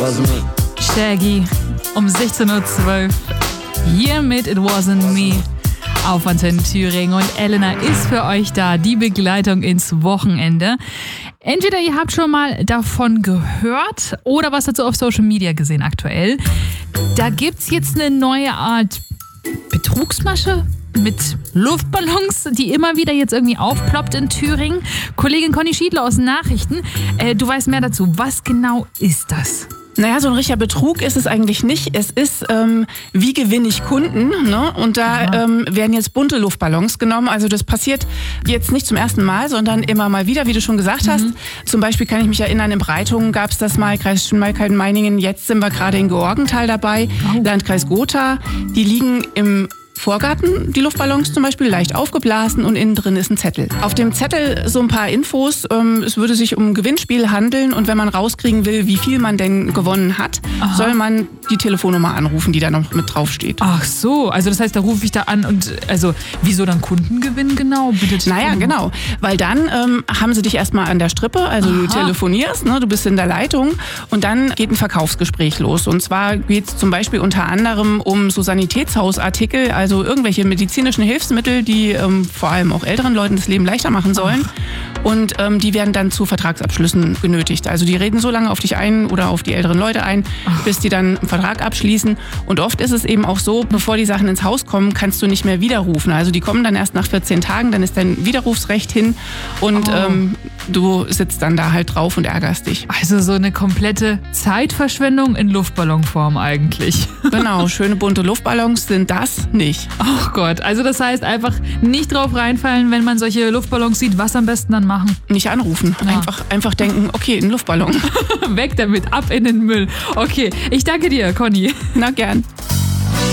was me. Shaggy um 16:12 Uhr hier mit It Wasn't Me auf Antenne Thüringen. Und Elena ist für euch da, die Begleitung ins Wochenende. Entweder ihr habt schon mal davon gehört oder was dazu auf Social Media gesehen aktuell. Da gibt's jetzt eine neue Art Betrugsmasche mit Luftballons, die immer wieder jetzt irgendwie aufploppt in Thüringen. Kollegin Conny Schiedler aus den Nachrichten, du weißt mehr dazu. Was genau ist das? Naja, so ein richtiger Betrug ist es eigentlich nicht. Es ist, wie gewinne ich Kunden? Ne? Und da werden jetzt bunte Luftballons genommen. Also das passiert jetzt nicht zum ersten Mal, sondern immer mal wieder, wie du schon gesagt hast. Zum Beispiel kann ich mich erinnern, in Breitungen gab es das mal, Kreis Schmalkalden-Meiningen. Jetzt sind wir gerade in Georgenthal dabei, Landkreis Gotha. Die liegen im Vorgarten, die Luftballons zum Beispiel, leicht aufgeblasen und innen drin ist ein Zettel. Auf dem Zettel so ein paar Infos. Es würde sich um ein Gewinnspiel handeln und wenn man rauskriegen will, wie viel man denn gewonnen hat, soll man die Telefonnummer anrufen, die da noch mit draufsteht. Ach so, also das heißt, da rufe ich da an und also wieso dann Kundengewinn genau? Bitte. Naja, genau, weil dann haben sie dich erstmal an der Strippe, also du telefonierst, ne, du bist in der Leitung und dann geht ein Verkaufsgespräch los. Und zwar geht es zum Beispiel unter anderem um so Sanitätshausartikel, also irgendwelche medizinischen Hilfsmittel, die vor allem auch älteren Leuten das Leben leichter machen sollen. Und die werden dann zu Vertragsabschlüssen genötigt. Also die reden so lange auf dich ein oder auf die älteren Leute ein, bis die dann einen Vertrag abschließen. Und oft ist es eben auch so, bevor die Sachen ins Haus kommen, kannst du nicht mehr widerrufen. Also die kommen dann erst nach 14 Tagen, dann ist dein Widerrufsrecht hin und du sitzt dann da halt drauf und ärgerst dich. Also so eine komplette Zeitverschwendung in Luftballonform eigentlich. Genau, schöne bunte Luftballons sind das nicht. Ach Gott, also das heißt einfach nicht drauf reinfallen, wenn man solche Luftballons sieht, was am besten dann machen? Nicht anrufen, einfach denken, okay, ein Luftballon. Weg damit, ab in den Müll. Okay, ich danke dir, Conny. Na gern.